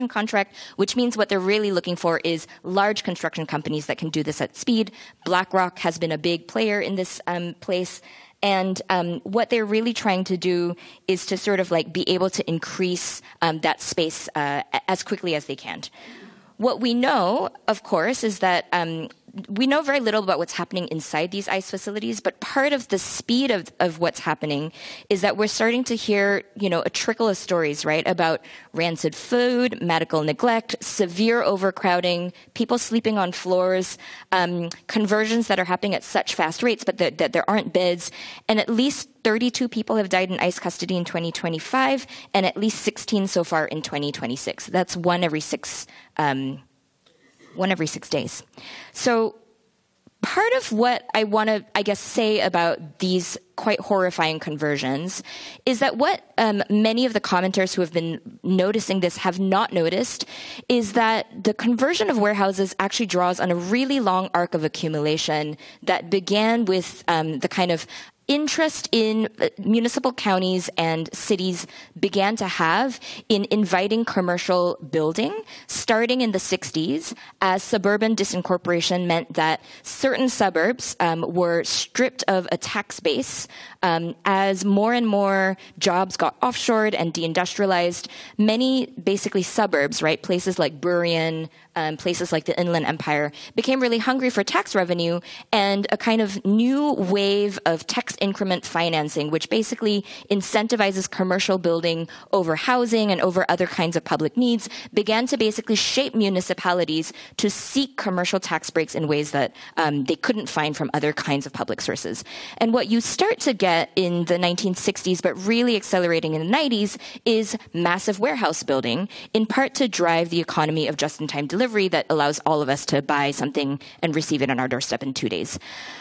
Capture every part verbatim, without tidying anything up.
contract, which means what they're really looking for is large construction companies that can do this at speed. BlackRock has been a big player in this um, place. And um, what they're really trying to do is to sort of like be able to increase um, that space uh, as quickly as they can. What we know, of course, is that um, we know very little about what's happening inside these ICE facilities, but part of the speed of, of what's happening is that we're starting to hear, you know, a trickle of stories, right, about rancid food, medical neglect, severe overcrowding, people sleeping on floors, um, conversions that are happening at such fast rates, but that, that there aren't beds, and at least thirty-two people have died in ICE custody in twenty twenty-five, and at least sixteen so far in twenty twenty-six. That's one every six um one every six days. So part of what I want to, I guess, say about these quite horrifying conversions is that what um, many of the commenters who have been noticing this have not noticed is that the conversion of warehouses actually draws on a really long arc of accumulation that began with um, the kind of interest in uh, municipal counties and cities began to have in inviting commercial building starting in the sixties as suburban disincorporation meant that certain suburbs um, were stripped of a tax base um, as more and more jobs got offshored and deindustrialized. Many basically suburbs, right, places like Burien, um, places like the Inland Empire became really hungry for tax revenue, and a kind of new wave of tax increment financing, which basically incentivizes commercial building over housing and over other kinds of public needs, began to basically shape municipalities to seek commercial tax breaks in ways that um, they couldn't find from other kinds of public sources. And what you start to get in the nineteen sixties, but really accelerating in the nineties, is massive warehouse building, in part to drive the economy of just-in-time delivery that allows all of us to buy something and receive it on our doorstep in two days.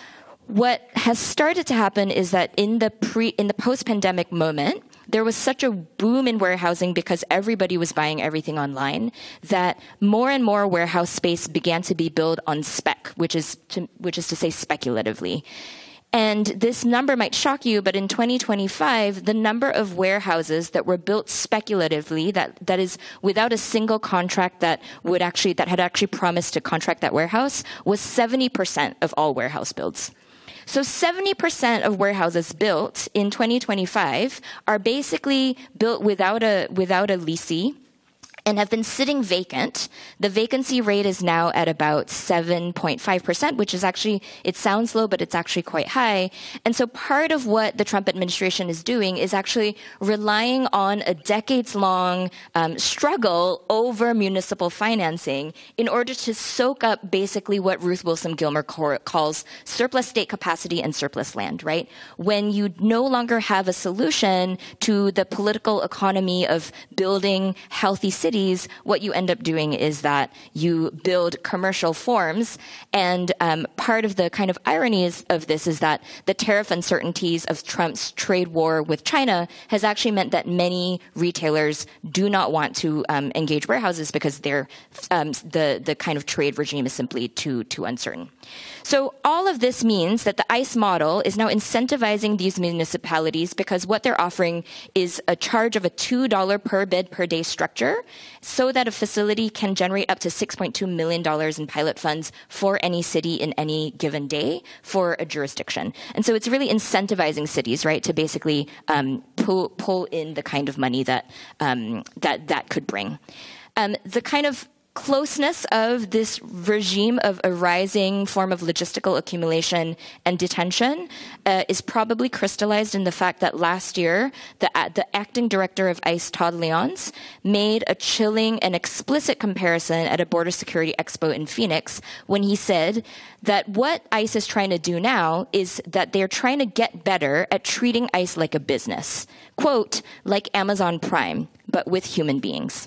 What has started to happen is that in the pre, in the post-pandemic moment, there was such a boom in warehousing because everybody was buying everything online that more and more warehouse space began to be built on spec, which is to, which is to say speculatively. And this number might shock you, but in twenty twenty-five, the number of warehouses that were built speculatively, that, that is without a single contract that would actually, that had actually promised to contract that warehouse, was seventy percent of all warehouse builds. So seventy percent of warehouses built in twenty twenty-five are basically built without a, without a leasee, and have been sitting vacant. The vacancy rate is now at about seven point five percent, which is actually, it sounds low, but it's actually quite high. And so part of what the Trump administration is doing is actually relying on a decades-long um, struggle over municipal financing in order to soak up basically what Ruth Wilson Gilmore calls surplus state capacity and surplus land, right? When you no longer have a solution to the political economy of building healthy cities, what you end up doing is that you build commercial forms, and um, part of the kind of irony is, of this is that the tariff uncertainties of Trump's trade war with China has actually meant that many retailers do not want to um, engage warehouses because they're, um, the, the kind of trade regime is simply too, too uncertain. So all of this means that the ICE model is now incentivizing these municipalities because what they're offering is a charge of a two dollars per bed per day structure so that a facility can generate up to six point two million dollars in pilot funds for any city in any given day for a jurisdiction. And so it's really incentivizing cities, right, to basically um, pull, pull in the kind of money that, um, that, that could bring. Um, the kind of closeness of this regime of a rising form of logistical accumulation and detention uh, is probably crystallized in the fact that last year, the, uh, the acting director of ICE, Todd Leonce, made a chilling and explicit comparison at a border security expo in Phoenix when he said that what ICE is trying to do now is that they're trying to get better at treating ICE like a business. Quote, like Amazon Prime, but with human beings.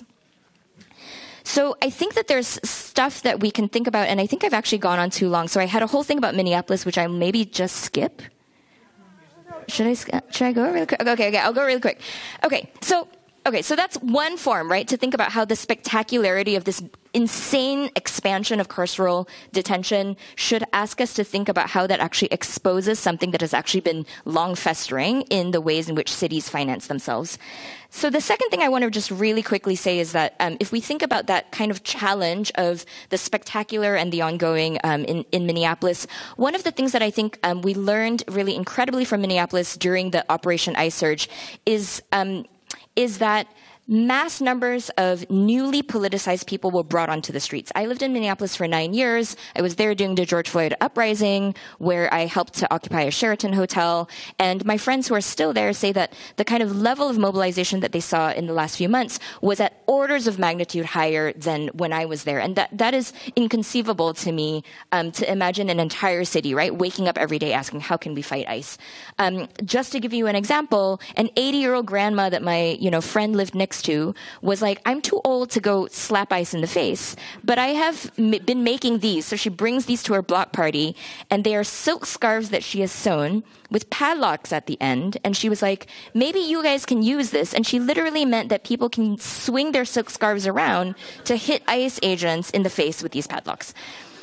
So I think that there's stuff that we can think about, and I think I've actually gone on too long. So I had a whole thing about Minneapolis, which I maybe just skip. Should I should I go really quick? Okay, okay, I'll go really quick. Okay, so Okay, so that's one form, right, to think about how the spectacularity of this insane expansion of carceral detention should ask us to think about how that actually exposes something that has actually been long festering in the ways in which cities finance themselves. So the second thing I want to just really quickly say is that um, if we think about that kind of challenge of the spectacular and the ongoing um, in, in Minneapolis, one of the things that I think um, we learned really incredibly from Minneapolis during the Operation Ice Surge is um, is that mass numbers of newly politicized people were brought onto the streets. I lived in Minneapolis for nine years. I was there during the George Floyd uprising, where I helped to occupy a Sheraton hotel. And my friends who are still there say that the kind of level of mobilization that they saw in the last few months was at orders of magnitude higher than when I was there. And that, that is inconceivable to me, um, to imagine an entire city, right, waking up every day asking, how can we fight ICE? Um, just to give you an example, an eighty-year-old grandma that my you know friend lived next to was like, I'm too old to go slap ICE in the face, but I have m- been making these. So she brings these to her block party, and they are silk scarves that she has sewn with padlocks at the end. And she was like, maybe you guys can use this. And she literally meant that people can swing their silk scarves around to hit ICE agents in the face with these padlocks.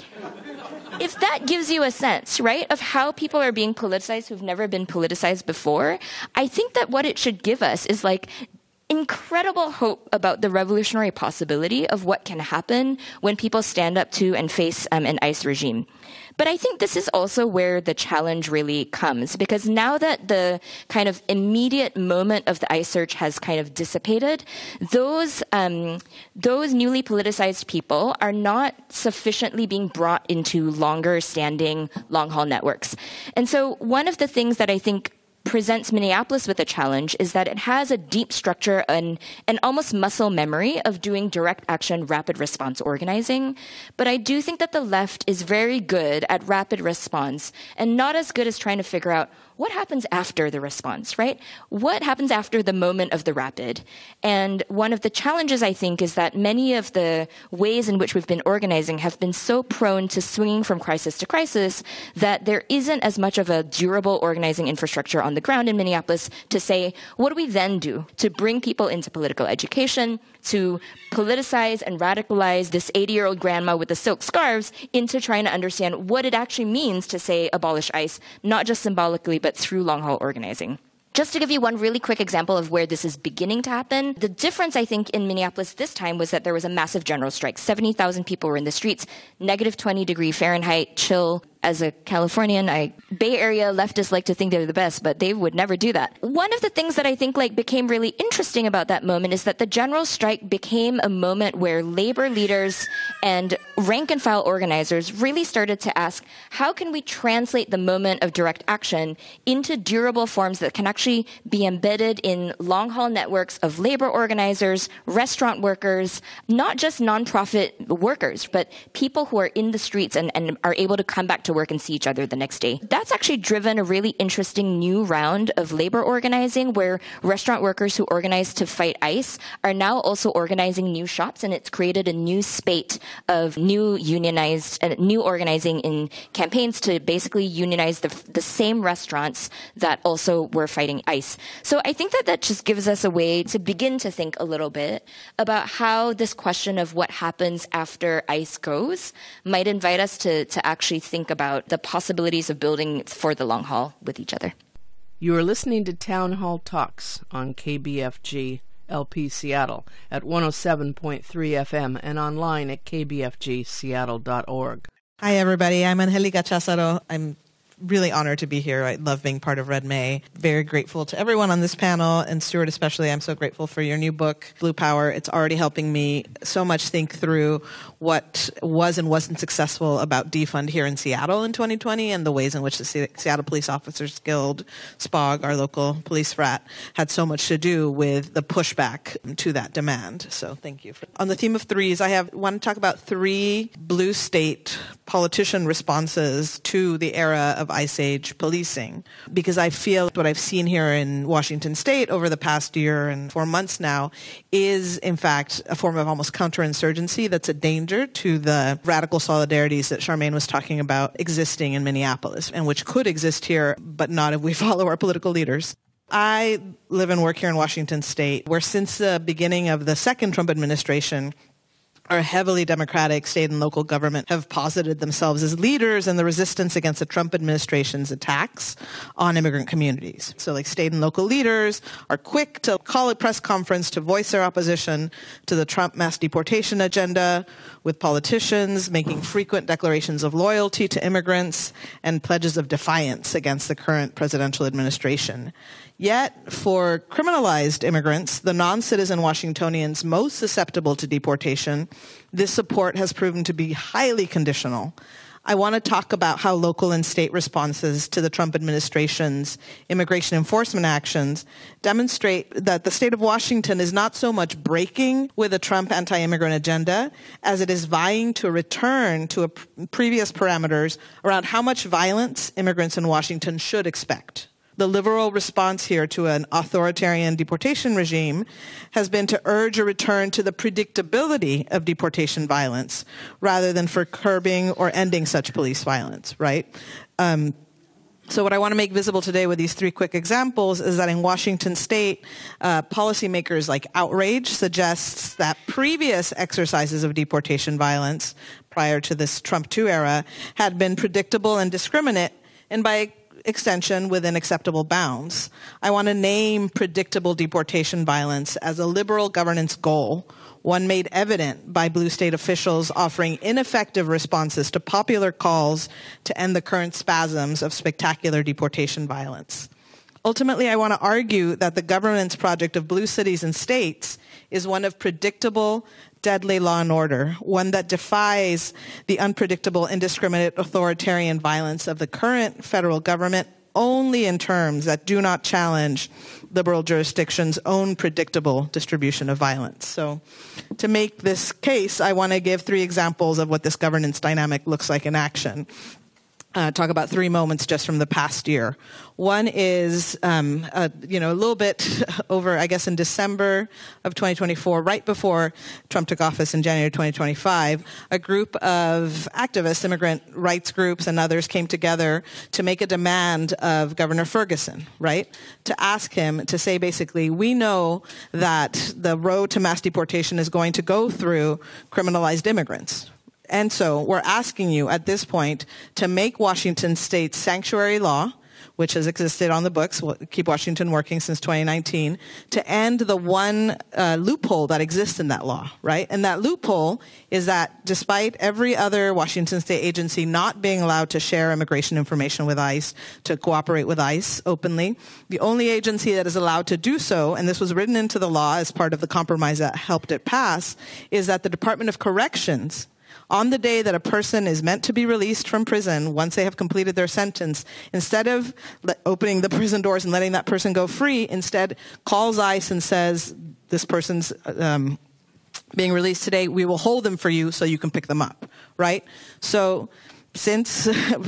If that gives you a sense, right, of how people are being politicized who've never been politicized before, I think that what it should give us is like incredible hope about the revolutionary possibility of what can happen when people stand up to and face um, an ICE regime. But I think this is also where the challenge really comes, because now that the kind of immediate moment of the ICE search has kind of dissipated, those um, those newly politicized people are not sufficiently being brought into longer-standing long-haul networks. And so one of the things that I think presents Minneapolis with a challenge is that it has a deep structure and an almost muscle memory of doing direct action, rapid response organizing. But I do think that the left is very good at rapid response and not as good as trying to figure out what happens after the response, right? What happens after the moment of the rapid? And one of the challenges, I think, is that many of the ways in which we've been organizing have been so prone to swinging from crisis to crisis that there isn't as much of a durable organizing infrastructure on the ground in Minneapolis to say, what do we then do to bring people into political education, to politicize and radicalize this eighty-year-old grandma with the silk scarves into trying to understand what it actually means to, say, abolish ICE, not just symbolically, but through long-haul organizing. Just to give you one really quick example of where this is beginning to happen, the difference, I think, in Minneapolis this time was that there was a massive general strike. seventy thousand people were in the streets, negative twenty degree Fahrenheit, chill. As a Californian, I Bay Area leftists like to think they're the best, but they would never do that. One of the things that I think like became really interesting about that moment is that the general strike became a moment where labor leaders and rank and file organizers really started to ask, how can we translate the moment of direct action into durable forms that can actually be embedded in long-haul networks of labor organizers, restaurant workers, not just nonprofit workers, but people who are in the streets and, and are able to come back to work and see each other the next day. That's actually driven a really interesting new round of labor organizing where restaurant workers who organized to fight ICE are now also organizing new shops, and it's created a new spate of new unionized, uh, new organizing in campaigns to basically unionize the, the same restaurants that also were fighting ICE. So I think that that just gives us a way to begin to think a little bit about how this question of what happens after ICE goes might invite us to, to actually think about about the possibilities of building for the long haul with each other. You are listening to Town Hall Talks on K B F G L P Seattle at one oh seven point three F M and online at k b f g seattle dot org. Hi, everybody. I'm Angelica Cházaro. I'm really honored to be here. I love being part of Red May. Very grateful to everyone on this panel, and Stuart especially. I'm so grateful for your new book, Blue Power. It's already helping me so much think through what was and wasn't successful about defund here in Seattle in twenty twenty and the ways in which the Seattle Police Officers Guild, S P O G, our local police frat, had so much to do with the pushback to that demand. So thank you. For, on the theme of threes, I have want to talk about three blue state politician responses to the era of Ice Age policing, because I feel what I've seen here in Washington State over the past year and four months now is, in fact, a form of almost counterinsurgency that's a danger to the radical solidarities that Charmaine was talking about existing in Minneapolis, and which could exist here, but not if we follow our political leaders. I live and work here in Washington State, where since the beginning of the second Trump administration, our heavily democratic state and local government have posited themselves as leaders in the resistance against the Trump administration's attacks on immigrant communities. So like state and local leaders are quick to call a press conference to voice their opposition to the Trump mass deportation agenda, with politicians making frequent declarations of loyalty to immigrants and pledges of defiance against the current presidential administration. Yet, for criminalized immigrants, the non-citizen Washingtonians most susceptible to deportation, this support has proven to be highly conditional. I want to talk about how local and state responses to the Trump administration's immigration enforcement actions demonstrate that the state of Washington is not so much breaking with a Trump anti-immigrant agenda as it is vying to return to a p- previous parameters around how much violence immigrants in Washington should expect. The liberal response here to an authoritarian deportation regime has been to urge a return to the predictability of deportation violence rather than for curbing or ending such police violence, right? Um, so what I want to make visible today with these three quick examples is that in Washington State, uh, policymakers like Outrage suggests that previous exercises of deportation violence prior to this Trump two era had been predictable and discriminate, and by extension within acceptable bounds. I want to name predictable deportation violence as a liberal governance goal, one made evident by blue state officials offering ineffective responses to popular calls to end the current spasms of spectacular deportation violence. Ultimately, I want to argue that the governance project of blue cities and states is one of predictable, deadly law and order, one that defies the unpredictable, indiscriminate, authoritarian violence of the current federal government only in terms that do not challenge liberal jurisdiction's own predictable distribution of violence. So to make this case, I want to give three examples of what this governance dynamic looks like in action. Uh, talk about three moments just from the past year. One is, um, uh, you know, a little bit over, I guess, in December of twenty twenty-four, right before Trump took office in January twenty twenty-five, a group of activists, immigrant rights groups and others came together to make a demand of Governor Ferguson, right? To ask him to say basically, we know that the road to mass deportation is going to go through criminalized immigrants. And so we're asking you at this point to make Washington State's sanctuary law, which has existed on the books, will keep Washington working since twenty nineteen, to end the one uh, loophole that exists in that law, right? And that loophole is that despite every other Washington State agency not being allowed to share immigration information with ICE, to cooperate with ICE openly, the only agency that is allowed to do so, and this was written into the law as part of the compromise that helped it pass, is that the Department of Corrections, on the day that a person is meant to be released from prison, once they have completed their sentence, instead of le- opening the prison doors and letting that person go free, instead calls ICE and says, this person's um, being released today, we will hold them for you so you can pick them up, right? So since,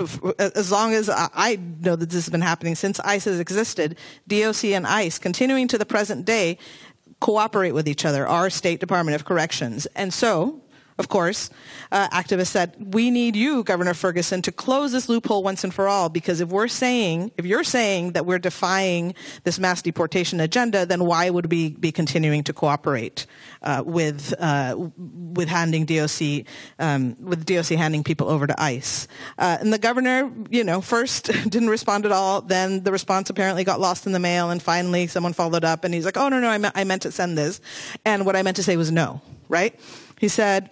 as long as I know that this has been happening, since ICE has existed, D O C and ICE, continuing to the present day, cooperate with each other, our State Department of Corrections. And so, of course, uh, activists said, we need you, Governor Ferguson, to close this loophole once and for all, because if we're saying, if you're saying that we're defying this mass deportation agenda, then why would we be continuing to cooperate uh, with uh, with handing D O C, um, with D O C handing people over to ICE? Uh, and the governor, you know, first didn't respond at all. Then the response apparently got lost in the mail, and finally someone followed up, and he's like, oh, no, no, I, me- I meant to send this. And what I meant to say was no, right? He said,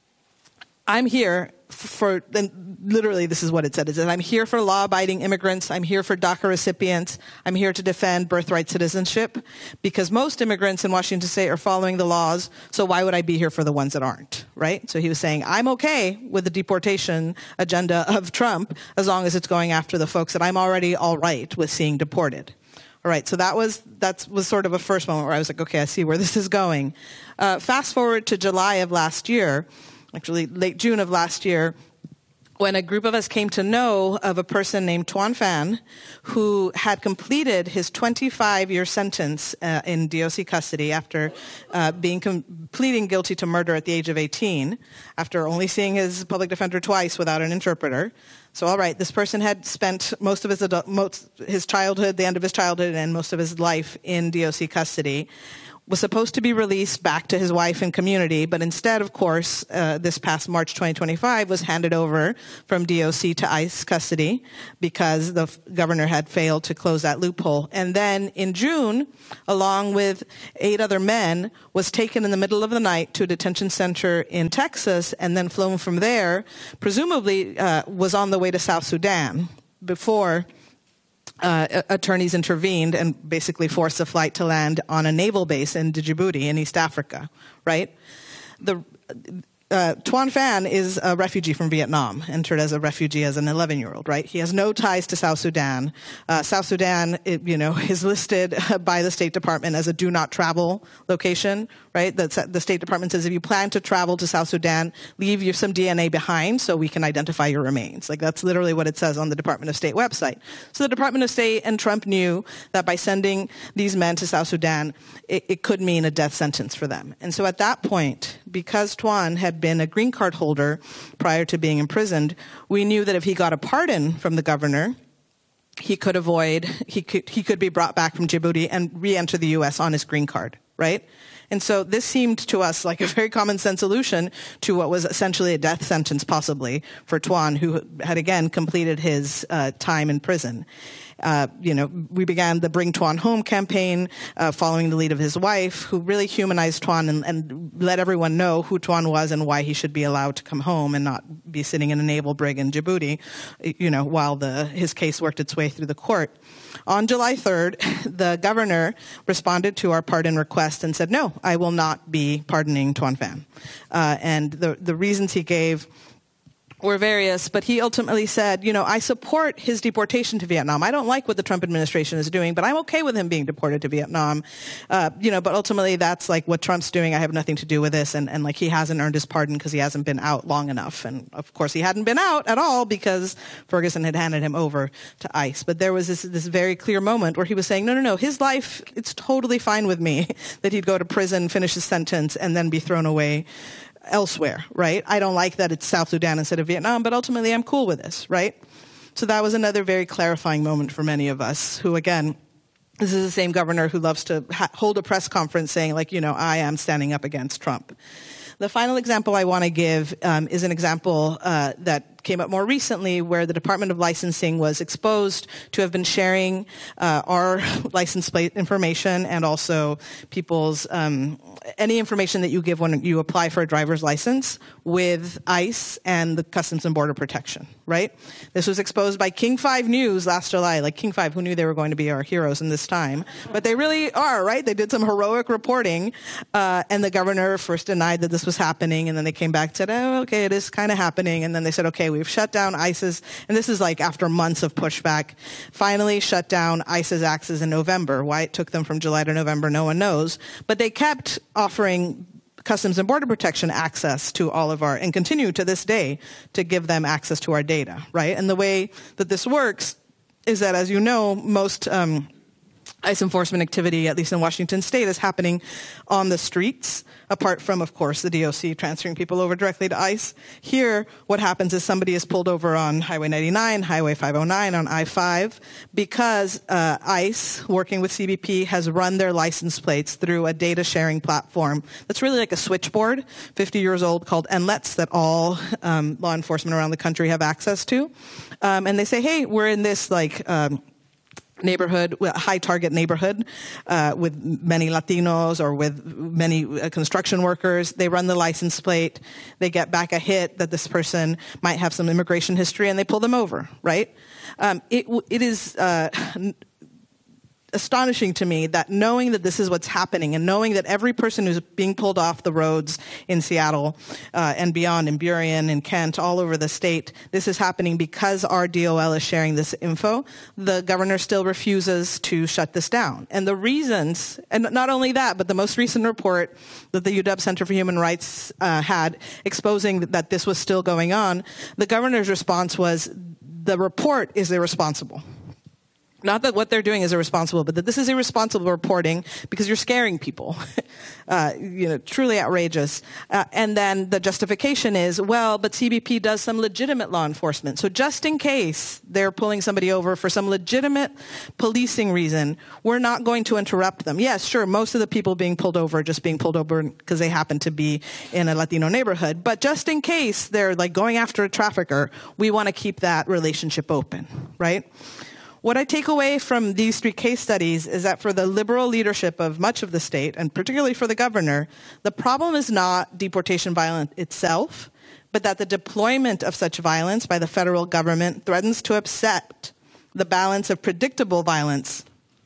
I'm here for, and literally this is what it said. It said, I'm here for law-abiding immigrants. I'm here for DACA recipients. I'm here to defend birthright citizenship because most immigrants in Washington State are following the laws, so why would I be here for the ones that aren't, right? So he was saying, I'm okay with the deportation agenda of Trump as long as it's going after the folks that I'm already all right with seeing deported. All right, so that was that was sort of a first moment where I was like, okay, I see where this is going. Uh, fast forward to July of last year, actually late June of last year, when a group of us came to know of a person named Tuan Phan who had completed his twenty-five-year sentence uh, in D O C custody after uh, being com- pleading guilty to murder at the age of eighteen, after only seeing his public defender twice without an interpreter. So, all right, this person had spent most of his adult, most, his childhood, the end of his childhood, and most of his life in D O C custody, was supposed to be released back to his wife and community, but instead, of course, uh, this past March twenty twenty-five was handed over from D O C to ICE custody because the f- governor had failed to close that loophole. And then in June, along with eight other men, was taken in the middle of the night to a detention center in Texas and then flown from there, presumably uh, was on the way to South Sudan before Uh, attorneys intervened and basically forced the flight to land on a naval base in Djibouti in East Africa, right? The uh, Tuan Phan is a refugee from Vietnam, entered as a refugee as an eleven-year-old, right? He has no ties to South Sudan. Uh, South Sudan, it, you know, is listed by the State Department as a do not travel location, right? The, the State Department says if you plan to travel to South Sudan, leave your, some D N A behind so we can identify your remains. Like that's literally what it says on the Department of State website. So the Department of State and Trump knew that by sending these men to South Sudan, it, it could mean a death sentence for them. And so at that point, because Tuan had been a green card holder prior to being imprisoned, we knew that if he got a pardon from the governor, he could avoid, he could, he could be brought back from Djibouti and re-enter the U S on his green card, right? And so this seemed to us like a very common sense solution to what was essentially a death sentence, possibly, for Tuan, who had, again, completed his uh, time in prison. Uh, you know, we began the Bring Tuan Home campaign, uh, following the lead of his wife, who really humanized Tuan and, and let everyone know who Tuan was and why he should be allowed to come home and not be sitting in a naval brig in Djibouti, you know, while the, his case worked its way through the court. On July third, the governor responded to our pardon request and said, no, I will not be pardoning Tuan Phan. Uh, and the, the reasons he gave were various, but he ultimately said, you know, I support his deportation to Vietnam. I don't like what the Trump administration is doing, but I'm okay with him being deported to Vietnam. Uh, you know, but ultimately that's like what Trump's doing. I have nothing to do with this. And, and like he hasn't earned his pardon because he hasn't been out long enough. And of course he hadn't been out at all because Ferguson had handed him over to ICE. But there was this, this very clear moment where he was saying, no, no, no, his life, it's totally fine with me that he'd go to prison, finish his sentence, and then be thrown away elsewhere, right? I don't like that it's South Sudan instead of Vietnam, but ultimately I'm cool with this, right? So that was another very clarifying moment for many of us who, again, this is the same governor who loves to ha- hold a press conference saying, like, you know, I am standing up against Trump. The final example I want to give um, is an example uh, that came up more recently where the Department of Licensing was exposed to have been sharing uh, our license plate information and also people's um, any information that you give when you apply for a driver's license with ICE and the Customs and Border Protection, right? This was exposed by King five News last July. Like King five, who knew they were going to be our heroes in this time? But they really are, right? They did some heroic reporting, uh, and the governor first denied that this was happening, and then they came back and said, oh, okay, it is kind of happening. And then they said, okay, we've shut down ICE's, and this is like after months of pushback, finally shut down ICE's access in November. Why it took them from July to November, no one knows. But they kept offering Customs and Border Protection access to all of our, and continue to this day to give them access to our data, right? And the way that this works is that, as you know, most um, ICE enforcement activity, at least in Washington State, is happening on the streets, apart from, of course, the D O C transferring people over directly to ICE. Here, what happens is somebody is pulled over on Highway ninety-nine, Highway five oh nine, on I five, because uh, ICE, working with C B P, has run their license plates through a data sharing platform that's really like a switchboard, fifty years old, called N L E T S, that all um, law enforcement around the country have access to. Um, and they say, hey, we're in this, like, um, neighborhood, high target neighborhood, uh, with many Latinos or with many uh, construction workers. They run the license plate. They get back a hit that this person might have some immigration history, and they pull them over, right? Um, it, it is... Uh, astonishing to me that knowing that this is what's happening and knowing that every person who's being pulled off the roads in Seattle uh, and beyond, in Burien and Kent, all over the state, this is happening because our D O L is sharing this info, the governor still refuses to shut this down. And the reasons, and not only that, but the most recent report that the U W Center for Human Rights uh, had exposing that, that this was still going on, the governor's response was, the report is irresponsible. Not that what they're doing is irresponsible, but that this is irresponsible reporting because you're scaring people. uh, you know, truly outrageous. Uh, and then the justification is, well, but C B P does some legitimate law enforcement. So just in case they're pulling somebody over for some legitimate policing reason, we're not going to interrupt them. Yes, sure, most of the people being pulled over are just being pulled over because they happen to be in a Latino neighborhood. But just in case they're like going after a trafficker, we want to keep that relationship open, right? What I take away from these three case studies is that for the liberal leadership of much of the state, and particularly for the governor, the problem is not deportation violence itself, but that the deployment of such violence by the federal government threatens to upset the balance of predictable violence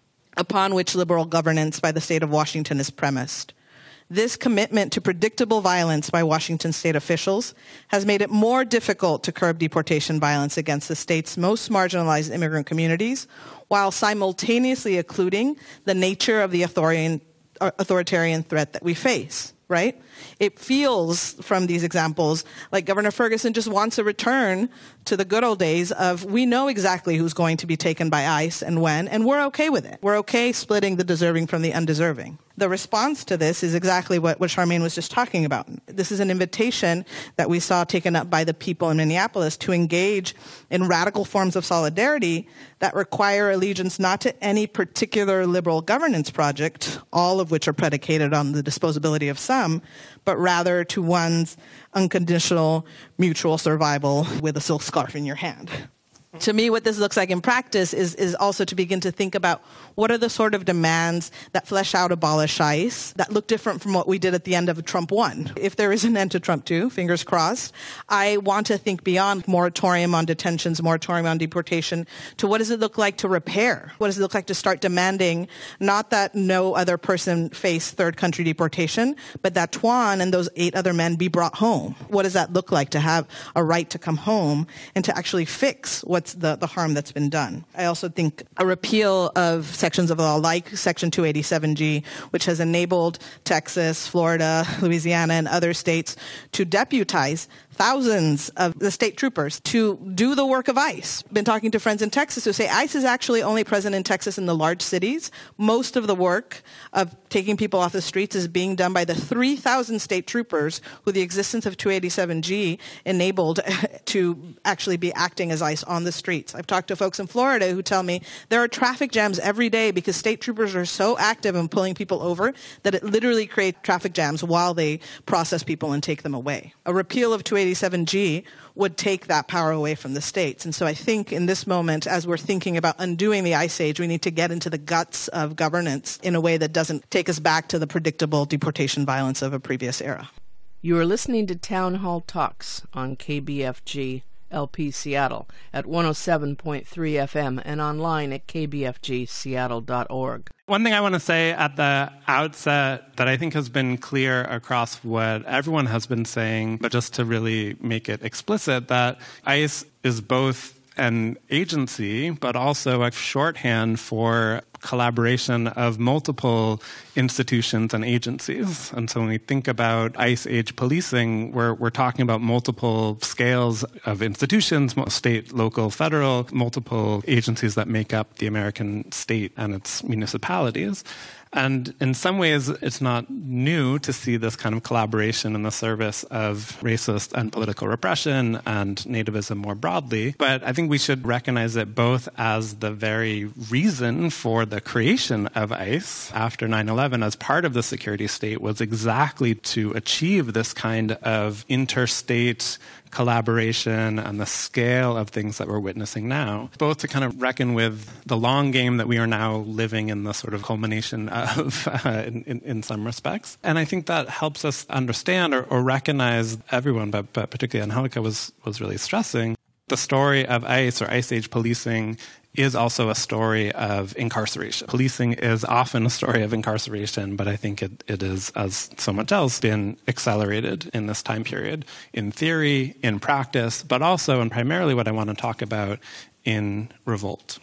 upon which liberal governance by the state of Washington is premised. This commitment to predictable violence by Washington state officials has made it more difficult to curb deportation violence against the state's most marginalized immigrant communities, while simultaneously occluding the nature of the authoritarian, authoritarian threat that we face, right? It feels from these examples like Governor Ferguson just wants a return to the good old days of we know exactly who's going to be taken by ICE and when, and we're okay with it. We're okay splitting the deserving from the undeserving. The response to this is exactly what, what Charmaine was just talking about. This is an invitation that we saw taken up by the people in Minneapolis to engage in radical forms of solidarity that require allegiance not to any particular liberal governance project, all of which are predicated on the disposability of some, but rather to one's unconditional mutual survival with a silk scarf in your hand. To me, what this looks like in practice is, is also to begin to think about what are the sort of demands that flesh out abolish ICE that look different from what we did at the end of Trump one. If there is an end to Trump two, fingers crossed, I want to think beyond moratorium on detentions, moratorium on deportation, to what does it look like to repair? What does it look like to start demanding not that no other person face third country deportation, but that Tuan and those eight other men be brought home? What does that look like to have a right to come home and to actually fix what The, the harm that's been done? I also think a repeal of sections of the law like Section two eighty-seven G, which has enabled Texas, Florida, Louisiana, and other states to deputize thousands of the state troopers to do the work of ICE. Been talking to friends in Texas who say ICE is actually only present in Texas in the large cities. Most of the work of taking people off the streets is being done by the three thousand state troopers who the existence of two eighty-seven G enabled to actually be acting as ICE on the streets. I've talked to folks in Florida who tell me there are traffic jams every day because state troopers are so active in pulling people over that it literally creates traffic jams while they process people and take them away. A repeal of two eighty-seven G would take that power away from the states. And so I think in this moment, as we're thinking about undoing the ICE age, we need to get into the guts of governance in a way that doesn't take us back to the predictable deportation violence of a previous era. You are listening to Town Hall Talks on K B F G L P Seattle at one oh seven point three F M and online at k b f g seattle dot org. One thing I want to say at the outset that I think has been clear across what everyone has been saying, but just to really make it explicit, that ICE is both an agency, but also a shorthand for collaboration of multiple institutions and agencies. And so when we think about ICE-age policing, we're, we're talking about multiple scales of institutions, state, local, federal, multiple agencies that make up the American state and its municipalities. And in some ways, it's not new to see this kind of collaboration in the service of racist and political repression and nativism more broadly. But I think we should recognize it both as the very reason for the creation of ICE after nine eleven as part of the security state was exactly to achieve this kind of interstate collaboration and the scale of things that we're witnessing now, both to kind of reckon with the long game that we are now living in the sort of culmination of uh, in, in, in some respects. And I think that helps us understand or, or recognize everyone, but, but particularly Angelica was, was really stressing, the story of ICE or Ice Age policing is also a story of incarceration. Policing is often a story of incarceration, but I think it, it is, as so much else, been accelerated in this time period, in theory, in practice, but also, and primarily what I want to talk about, in revolt.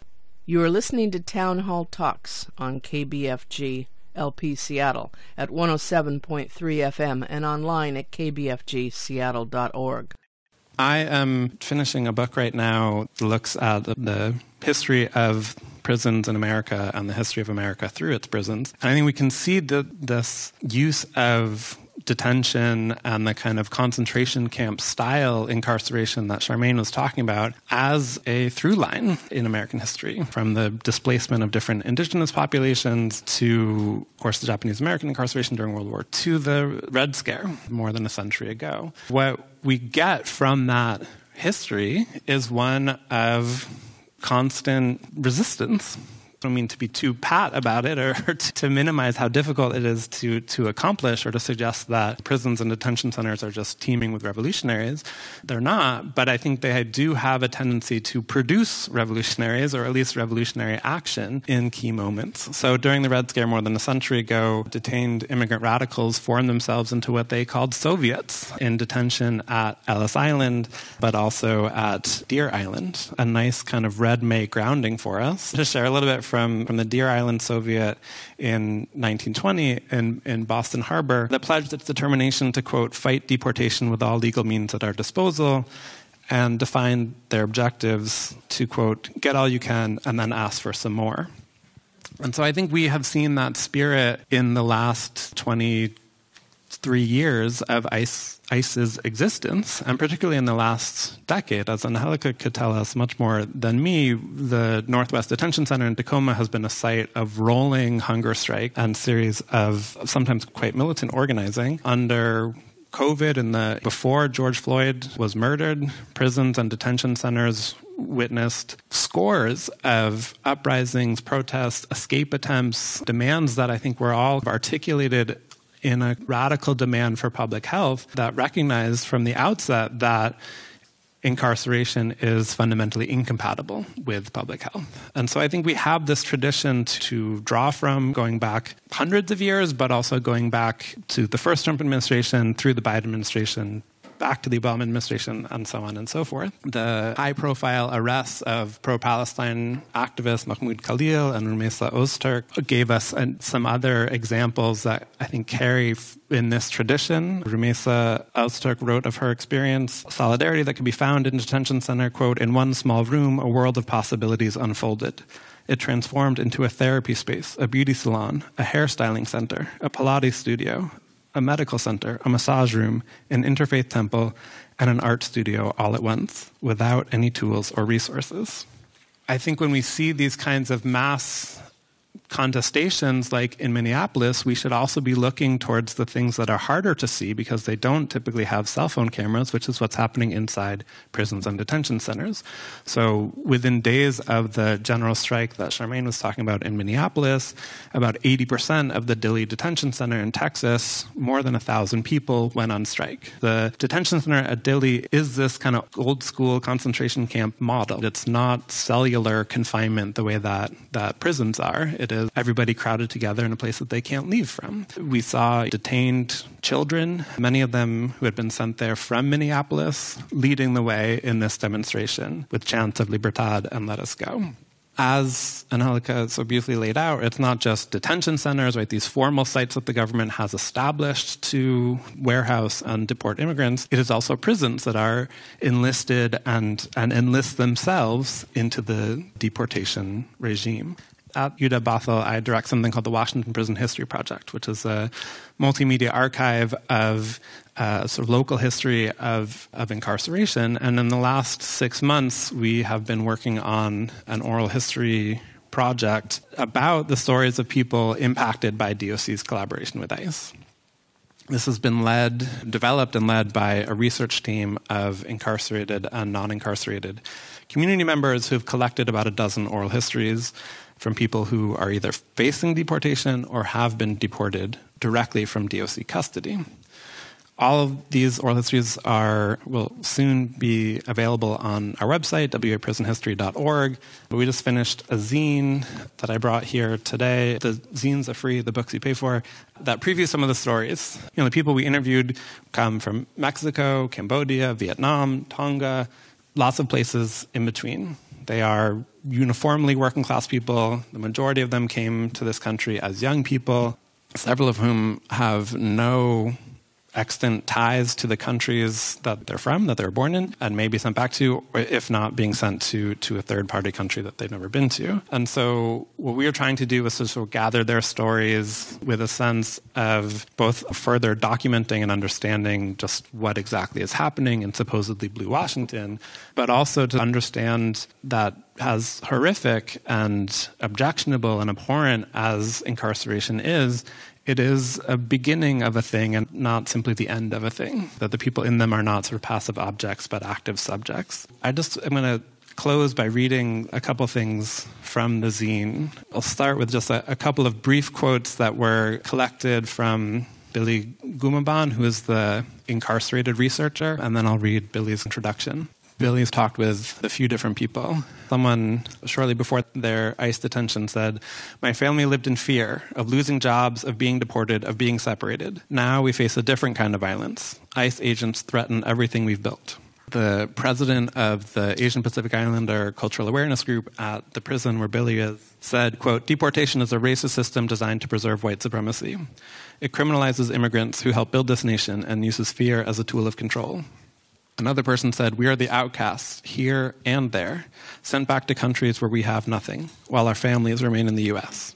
You are listening to Town Hall Talks on K B F G L P Seattle at one oh seven point three F M and online at k b f g seattle dot org. I am finishing a book right now that looks at the history of prisons in America and the history of America through its prisons. And I think we can see the, this use of detention and the kind of concentration camp style incarceration that Charmaine was talking about as a through line in American history, from the displacement of different indigenous populations to, of course, the Japanese American incarceration during World War Two, the Red Scare more than a century ago. What we get from that history is one of constant resistance. I don't mean to be too pat about it or to minimize how difficult it is to, to accomplish or to suggest that prisons and detention centers are just teeming with revolutionaries. They're not, but I think they do have a tendency to produce revolutionaries, or at least revolutionary action, in key moments. So during the Red Scare more than a century ago, detained immigrant radicals formed themselves into what they called Soviets in detention at Ellis Island, but also at Deer Island, a nice kind of Red May grounding for us. To share a little bit From, from the Deer Island Soviet in nineteen twenty in, in Boston Harbor that pledged its determination to, quote, fight deportation with all legal means at our disposal, and defined their objectives to, quote, get all you can and then ask for some more. And so I think we have seen that spirit in the last twenty-three years of ICE ICE's existence, and particularly in the last decade. As Angelica could tell us much more than me, the Northwest Detention Center in Tacoma has been a site of rolling hunger strike and series of sometimes quite militant organizing. Under COVID and the before George Floyd was murdered, prisons and detention centers witnessed scores of uprisings, protests, escape attempts, demands that I think were all articulated in a radical demand for public health that recognized from the outset that incarceration is fundamentally incompatible with public health. And so I think we have this tradition to draw from, going back hundreds of years, but also going back to the first Trump administration, through the Biden administration, back to the Obama administration, and so on and so forth. The high-profile arrests of pro-Palestine activists Mahmoud Khalil and Rumeysa Ozturk gave us uh, some other examples that I think carry f- in this tradition. Rumeysa Ozturk wrote of her experience, solidarity that can be found in detention center, quote, in one small room, a world of possibilities unfolded. It transformed into a therapy space, a beauty salon, a hairstyling center, a Pilates studio, a medical center, a massage room, an interfaith temple, and an art studio all at once, without any tools or resources. I think when we see these kinds of mass contestations like in Minneapolis, we should also be looking towards the things that are harder to see because they don't typically have cell phone cameras, which is what's happening inside prisons and detention centers. So within days of the general strike that Charmaine was talking about in Minneapolis, about eighty percent of the Dilley Detention Center in Texas, more than a thousand people went on strike. The detention center at Dilley is this kind of old school concentration camp model. It's not cellular confinement the way that, that prisons are. It is everybody crowded together in a place that they can't leave from. We saw detained children, many of them who had been sent there from Minneapolis, leading the way in this demonstration with chants of Libertad and Let Us Go. As Angelica so beautifully laid out, it's not just detention centers, right? These formal sites that the government has established to warehouse and deport immigrants. It is also prisons that are enlisted and, and enlist themselves into the deportation regime. At U W Bothell, I direct something called the Washington Prison History Project, which is a multimedia archive of uh, sort of local history of, of incarceration. And in the last six months, we have been working on an oral history project about the stories of people impacted by D O C's collaboration with ICE. This has been led, developed and led by a research team of incarcerated and non-incarcerated community members who have collected about a dozen oral histories from people who are either facing deportation or have been deported directly from D O C custody. All of these oral histories are will soon be available on our website, w a prison history dot org. We just finished a zine that I brought here today. The zines are free, the books you pay for, that preview some of the stories. You know, the people we interviewed come from Mexico, Cambodia, Vietnam, Tonga, lots of places in between. They are uniformly working class people. The majority of them came to this country as young people, several of whom have no extant ties to the countries that they're from, that they were born in, and maybe sent back to, if not being sent to, to a third-party country that they've never been to. And so what we were trying to do was to sort of gather their stories with a sense of both further documenting and understanding just what exactly is happening in supposedly Blue Washington, but also to understand that as horrific and objectionable and abhorrent as incarceration is, it is a beginning of a thing and not simply the end of a thing, that the people in them are not sort of passive objects but active subjects. I just am going to close by reading a couple things from the zine. I'll start with just a, a couple of brief quotes that were collected from Billy Gumaban, who is the incarcerated researcher, and then I'll read Billy's introduction. Billy's talked with a few different people. Someone shortly before their ICE detention said, "My family lived in fear of losing jobs, of being deported, of being separated. Now we face a different kind of violence. ICE agents threaten everything we've built." The president of the Asian Pacific Islander Cultural Awareness Group at the prison where Billy is said, quote, "Deportation is a racist system designed to preserve white supremacy. It criminalizes immigrants who help build this nation and uses fear as a tool of control." Another person said, "We are the outcasts, here and there, sent back to countries where we have nothing, while our families remain in the U S"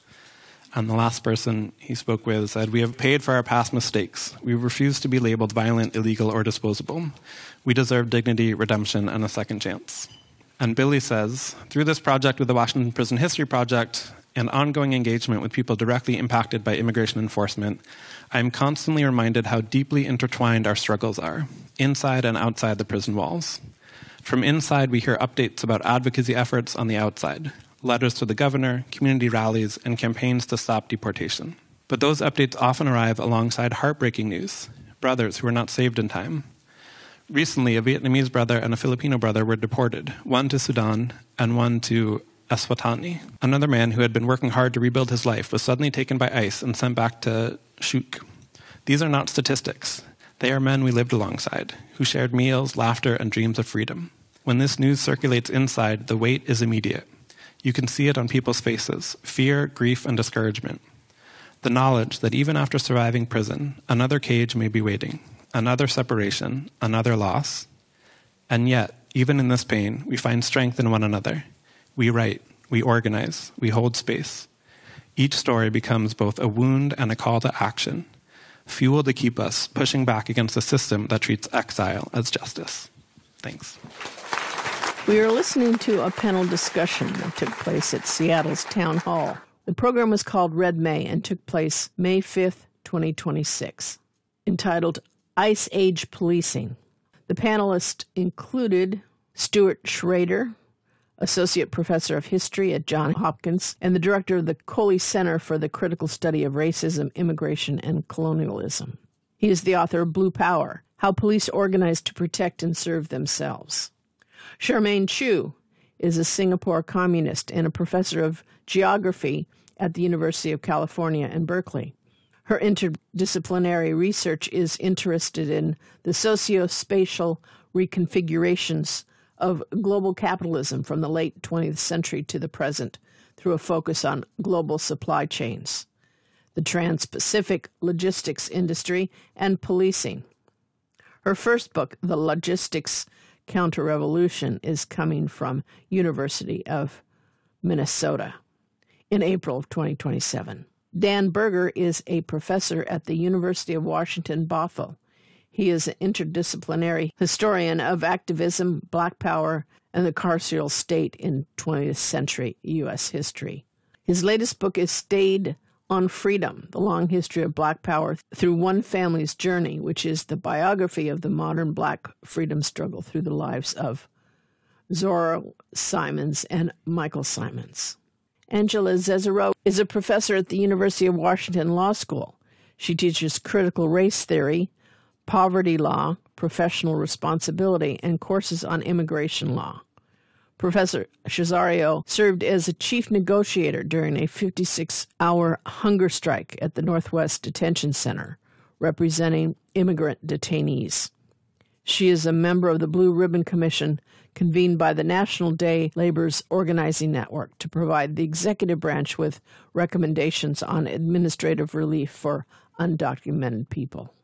And the last person he spoke with said, "We have paid for our past mistakes. We refuse to be labeled violent, illegal, or disposable. We deserve dignity, redemption, and a second chance." And Billy says, "Through this project with the Washington Prison History Project and ongoing engagement with people directly impacted by immigration enforcement, I am constantly reminded how deeply intertwined our struggles are, inside and outside the prison walls. From inside, we hear updates about advocacy efforts on the outside, letters to the governor, community rallies, and campaigns to stop deportation. But those updates often arrive alongside heartbreaking news, brothers who were not saved in time. Recently, a Vietnamese brother and a Filipino brother were deported, one to Sudan and one to Eswatini. Another man who had been working hard to rebuild his life was suddenly taken by ICE and sent back to Shuk. These are not statistics. They are men we lived alongside, who shared meals, laughter, and dreams of freedom. When this news circulates inside, the weight is immediate. You can see it on people's faces, fear, grief, and discouragement. The knowledge that even after surviving prison, another cage may be waiting, another separation, another loss. And yet, even in this pain, we find strength in one another. We write, we organize, we hold space. Each story becomes both a wound and a call to action, fuel to keep us pushing back against a system that treats exile as justice." Thanks. We are listening to a panel discussion that took place at Seattle's Town Hall. The program was called Red May and took place May fifth, twenty twenty-six, entitled Ice Age Policing. The panelists included Stuart Schrader, Associate Professor of History at Johns Hopkins, and the Director of the Coley Center for the Critical Study of Racism, Immigration, and Colonialism. He is the author of Blue Power, How Police Organize to Protect and Serve Themselves. Charmaine Chu is a Singapore communist and a professor of geography at the University of California in Berkeley. Her interdisciplinary research is interested in the socio-spatial reconfigurations of global capitalism from the late twentieth century to the present through a focus on global supply chains, the trans-Pacific logistics industry, and policing. Her first book, The Logistics Counter-Revolution, is coming from University of Minnesota in April of twenty twenty-seven. Dan Berger is a professor at the University of Washington, Bothell. He is an interdisciplinary historian of activism, Black Power, and the carceral state in twentieth century U S history. His latest book is Stayed on Freedom, The Long History of Black Power Through One Family's Journey, which is the biography of the modern Black freedom struggle through the lives of Zora Simons and Michael Simons. Angela Cesaro is a professor at the University of Washington Law School. She teaches critical race theory, poverty law, professional responsibility, and courses on immigration law. Professor Cesario served as a chief negotiator during a fifty-six hour hunger strike at the Northwest Detention Center, representing immigrant detainees. She is a member of the Blue Ribbon Commission convened by the National Day Labor's Organizing Network to provide the executive branch with recommendations on administrative relief for undocumented people.